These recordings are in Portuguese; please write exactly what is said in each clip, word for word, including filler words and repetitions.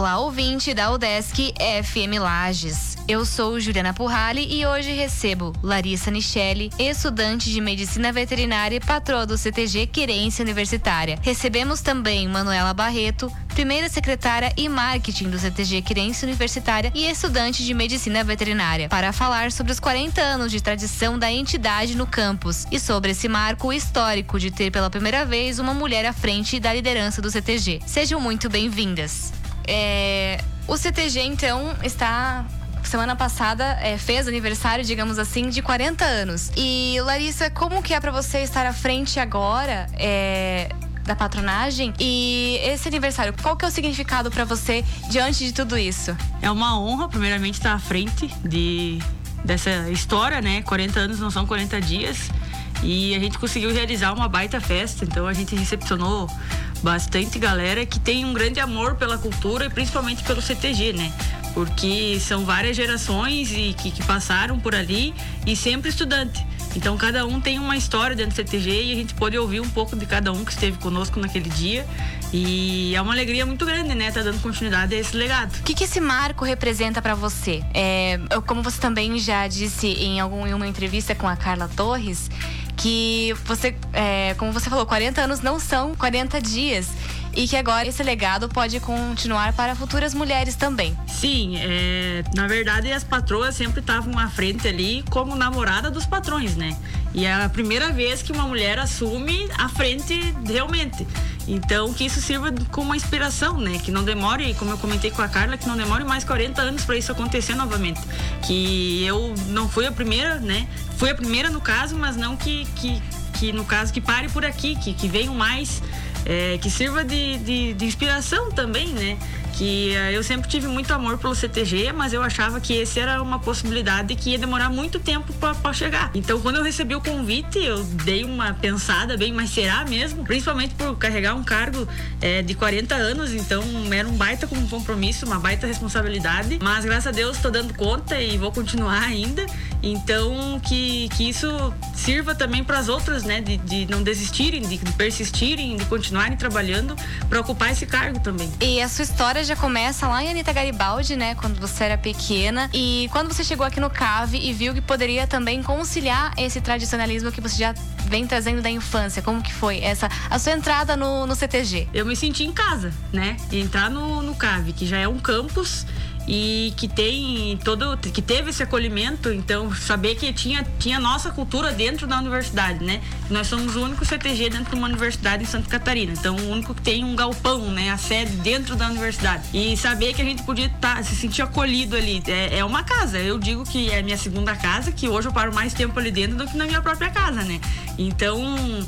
Olá, ouvinte da UDESC F M Lages. Eu sou Juliana Purrali e hoje recebo Larissa Nichelli, estudante de Medicina Veterinária e patroa do C T G Querência Universitária. Recebemos também Manuela Barreto, primeira secretária e marketing do C T G Querência Universitária e estudante de Medicina Veterinária, para falar sobre os quarenta anos de tradição da entidade no campus e sobre esse marco histórico de ter pela primeira vez uma mulher à frente da liderança do C T G. Sejam muito bem-vindas. É, o C T G, então, está... Semana passada é, fez aniversário, digamos assim, de quarenta anos. E, Larissa, como que é pra você estar à frente agora é, da patronagem? E esse aniversário, qual que é o significado pra você diante de tudo isso? É uma honra, primeiramente, estar à frente de, dessa história, né? quarenta anos não são quarenta dias. E a gente conseguiu realizar uma baita festa. Então a gente recepcionou bastante galera que tem um grande amor pela cultura e principalmente pelo C T G, né? Porque são várias gerações e que, que passaram por ali e sempre estudante. Então cada um tem uma história dentro do C T G e a gente pode ouvir um pouco de cada um que esteve conosco naquele dia. E é uma alegria muito grande, né? Tá dando continuidade a esse legado. O que, que esse marco representa pra você? É, como você também já disse em, algum, em uma entrevista com a Carla Torres, que você, é, como você falou, quarenta anos não são quarenta dias. E que agora esse legado pode continuar para futuras mulheres também. Sim, é, na verdade as patroas sempre estavam à frente ali como namorada dos patrões, né? E é a primeira vez que uma mulher assume a frente realmente. Então que isso sirva como uma inspiração, né? Que não demore, como eu comentei com a Carla, que não demore mais quarenta anos para isso acontecer novamente. Que eu não fui a primeira, né? Fui a primeira no caso, mas não que, que, que no caso que pare por aqui, que, que venham mais. É, que sirva de, de, de inspiração também, né? Que uh, eu sempre tive muito amor pelo C T G, mas eu achava que esse era uma possibilidade que ia demorar muito tempo para chegar. Então, quando eu recebi o convite, eu dei uma pensada bem, mas será mesmo? Principalmente por carregar um cargo é, de quarenta anos, então era um baita compromisso, uma baita responsabilidade. Mas, graças a Deus, estou dando conta e vou continuar ainda. Então, que, que isso sirva também para as outras, né? De, de não desistirem, de, de persistirem, de continuarem trabalhando para ocupar esse cargo também. E a sua história já começa lá em Anita Garibaldi, né? Quando você era pequena. E quando você chegou aqui no C A V e viu que poderia também conciliar esse tradicionalismo que você já vem trazendo da infância. Como que foi essa, a sua entrada no, no C T G? Eu me senti em casa, né? Entrar no, no C A V, que já é um campus e que tem todo, que teve esse acolhimento, então saber que tinha, tinha nossa cultura dentro da universidade, né? Nós somos o único C T G dentro de uma universidade em Santa Catarina, então o único que tem um galpão, né? A sede dentro da universidade. E saber que a gente podia tá, se sentir acolhido ali, é, é uma casa. Eu digo que é a minha segunda casa, que hoje eu paro mais tempo ali dentro do que na minha própria casa, né? Então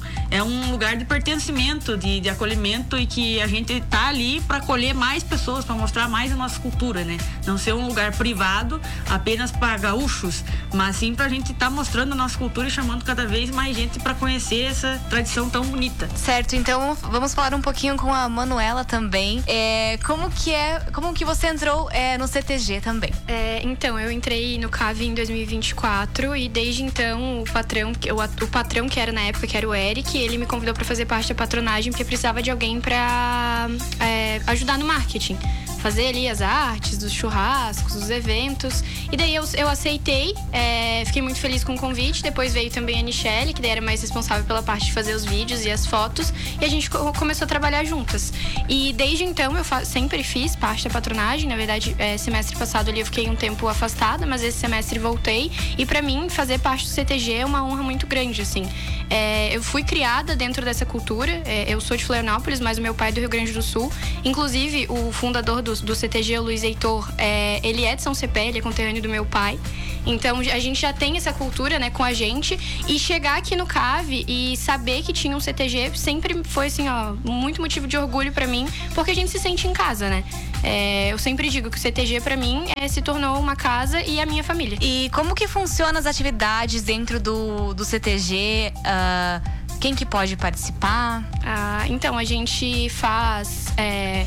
é um lugar de pertencimento, de, de acolhimento e que a gente tá ali para acolher mais pessoas, para mostrar mais a nossa cultura, né? Não ser um lugar privado apenas para gaúchos, mas sim pra gente estar tá mostrando a nossa cultura e chamando cada vez mais gente para conhecer essa tradição tão bonita. Certo, então vamos falar um pouquinho com a Manuela também. É, como que é, como que você entrou é, no C T G também? É, então, eu entrei no C A V em dois mil e vinte e quatro e desde então o patrão, o, o patrão que era na época, que era o Eric, ele me convidou para fazer parte da patronagem porque precisava de alguém para é, ajudar no marketing. Fazer ali as artes dos churrascos, dos eventos. E daí eu, eu aceitei, é, fiquei muito feliz com o convite. Depois veio também a Nichelli, que daí era mais responsável pela parte de fazer os vídeos e as fotos. E a gente co- começou a trabalhar juntas. E desde então eu fa- sempre fiz parte da patronagem. Na verdade, é, semestre passado ali eu fiquei um tempo afastada, mas esse semestre voltei. E pra mim, fazer parte do C T G é uma honra muito grande, assim. É, eu fui criada dentro dessa cultura. É, eu sou de Florianópolis, mas o meu pai é do Rio Grande do Sul. Inclusive, o fundador do Do, do C T G, o Luiz Heitor, é, ele é de São Cepé, ele é conterrâneo do meu pai. Então a gente já tem essa cultura, né, com a gente. E chegar aqui no C A V e saber que tinha um C T G sempre foi assim, ó, muito motivo de orgulho pra mim, porque a gente se sente em casa, né? É, eu sempre digo que o C T G pra mim é, se tornou uma casa e a minha família. E como que funcionam as atividades dentro do, do C T G? Uh, quem que pode participar? Ah, então a gente faz... É,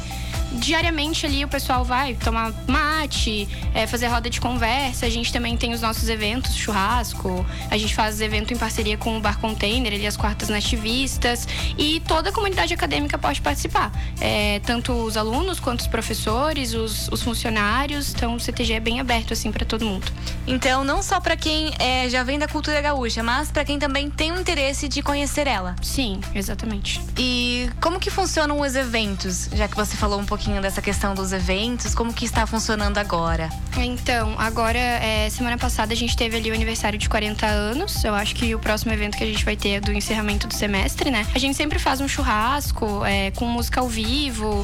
diariamente ali o pessoal vai tomar mate, é, fazer roda de conversa. A gente também tem os nossos eventos, churrasco, a gente faz evento em parceria com o Bar Container, ali as quartas nativistas, e toda a comunidade acadêmica pode participar. É, tanto os alunos quanto os professores, os, os funcionários, então o C T G é bem aberto assim para todo mundo. Então, não só para quem é, já vem da cultura gaúcha, mas para quem também tem o interesse de conhecer ela. Sim, exatamente. E como que funcionam os eventos? Já que você falou um pouquinho dessa questão dos eventos, como que está funcionando agora? Então, agora, é, semana passada a gente teve ali o aniversário de quarenta anos. Eu acho que o próximo evento que a gente vai ter é do encerramento do semestre, né? A gente sempre faz um churrasco é, com música ao vivo,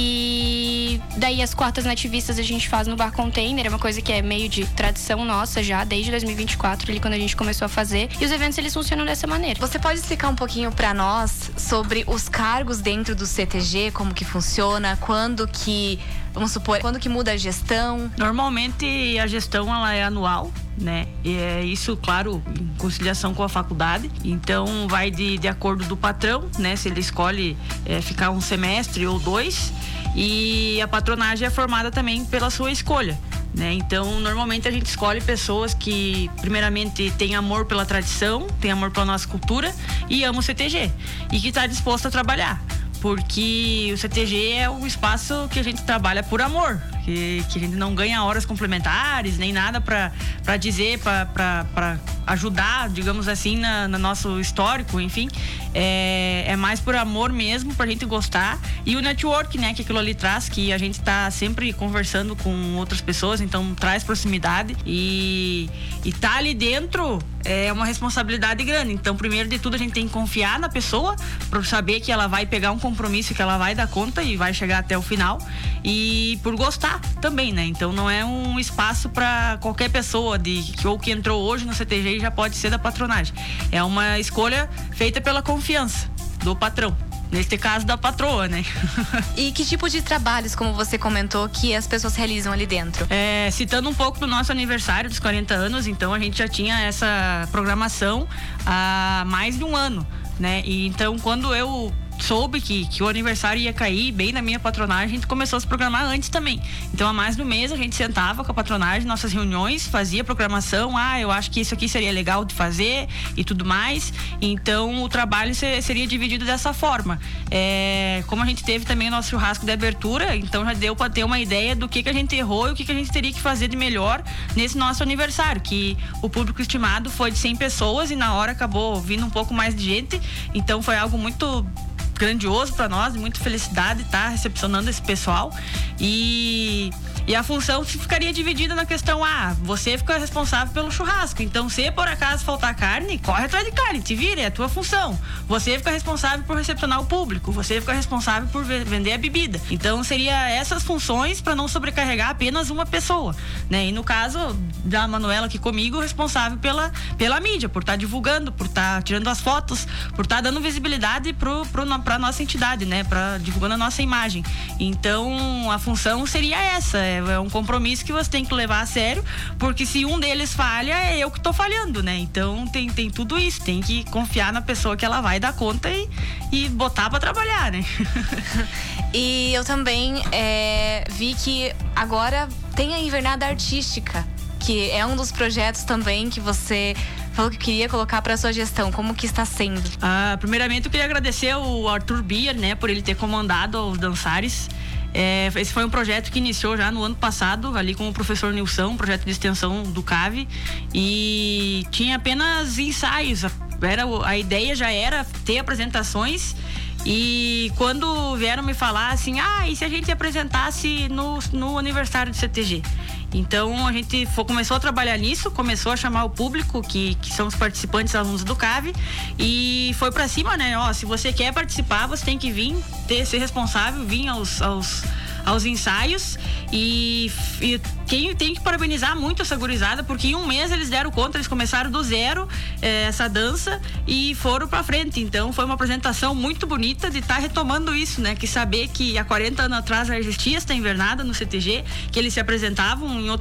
e daí as quartas nativistas a gente faz no Bar Container, é uma coisa que é meio de tradição nossa já, desde dois mil e vinte e quatro, ali quando a gente começou a fazer. E os eventos, eles funcionam dessa maneira. Você pode explicar um pouquinho para nós sobre os cargos dentro do C T G, como que funciona, quando que, vamos supor, quando que muda a gestão? Normalmente a gestão ela é anual, né? E é isso, claro, em conciliação com a faculdade. Então vai de, de acordo do patrão, né? Se ele escolhe é, ficar um semestre ou dois. E a patronagem é formada também pela sua escolha, né? Então, normalmente a gente escolhe pessoas que, primeiramente, têm amor pela tradição, têm amor pela nossa cultura e amam o C T G. E que está disposto a trabalhar. Porque o C T G é um espaço que a gente trabalha por amor, que, que a gente não ganha horas complementares, nem nada para dizer, para ajudar, digamos assim, na, no nosso histórico, enfim. É, é mais por amor mesmo, pra gente gostar. E o network, né, que aquilo ali traz, que a gente tá sempre conversando com outras pessoas, então traz proximidade. E, e tá ali dentro é uma responsabilidade grande. Então, primeiro de tudo, a gente tem que confiar na pessoa, pra saber que ela vai pegar um compromisso, que ela vai dar conta e vai chegar até o final. E por gostar também, né? Então, não é um espaço para qualquer pessoa de, que, ou que entrou hoje no C T G e já pode ser da patronagem. É uma escolha feita pela confiança do patrão. Neste caso, da patroa, né? E que tipo de trabalhos, como você comentou, que as pessoas realizam ali dentro? É, citando um pouco do nosso aniversário dos quarenta anos, então a gente já tinha essa programação há mais de um ano, né? E então, quando eu soube que, que o aniversário ia cair bem na minha patronagem, a gente começou a se programar antes também. Então, há mais de um mês, a gente sentava com a patronagem, nossas reuniões, fazia programação. Ah, eu acho que isso aqui seria legal de fazer e tudo mais. Então, o trabalho seria dividido dessa forma. É, como a gente teve também o nosso churrasco de abertura, então já deu para ter uma ideia do que, que a gente errou e o que, que a gente teria que fazer de melhor nesse nosso aniversário, que o público estimado foi de cem pessoas e na hora acabou vindo um pouco mais de gente. Então, foi algo muito grandioso para nós, muita felicidade estar tá recepcionando esse pessoal. E, e a função ficaria dividida na questão, ah, você fica responsável pelo churrasco, então se por acaso faltar carne, corre atrás de carne, te vira, é a tua função. Você fica responsável por recepcionar o público, você fica responsável por vender a bebida. Então seria essas funções para não sobrecarregar apenas uma pessoa, né? E no caso da Manuela aqui comigo, responsável pela, pela mídia, por estar tá divulgando, por estar tá tirando as fotos, por estar tá dando visibilidade pro, pro para nossa entidade, né, para divulgando a nossa imagem. Então, a função seria essa, é um compromisso que você tem que levar a sério, porque se um deles falha, é eu que tô falhando, né? Então, tem, tem tudo isso, tem que confiar na pessoa que ela vai dar conta e, e botar para trabalhar, né? E eu também é, vi que agora tem a Invernada Artística, que é um dos projetos também que você falou que queria colocar para sua gestão. Como que está sendo? Ah, primeiramente, eu queria agradecer ao Arthur Bier, né, por ele ter comandado os dançares. É, esse foi um projeto que iniciou já no ano passado, ali com o professor Nilson, um projeto de extensão do C A V, e tinha apenas ensaios. Era, a ideia já era ter apresentações. E quando vieram me falar assim, ah, e se a gente apresentasse no, no aniversário do C T G? Então a gente foi, começou a trabalhar nisso, começou a chamar o público, que, que são os participantes, alunos do C A V, e foi pra cima, né? Ó, se você quer participar, você tem que vir, ter, ser responsável, vir aos, aos, aos ensaios. E, e tem, tem que parabenizar muito essa gurizada, porque em um mês eles deram conta, eles começaram do zero é, essa dança e foram pra frente. Então foi uma apresentação muito bonita de estar tá retomando isso, né? Que saber que há quarenta anos atrás já existia esta invernada no C T G, que eles se apresentavam em outros